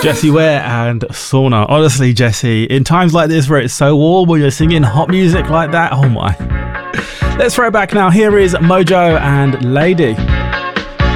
Jessie Ware and Sauna. Honestly, Jessie, in times like this where it's so warm, when you're singing hot music like that, oh my. Let's throw it back now. Here is Mojo and Lady.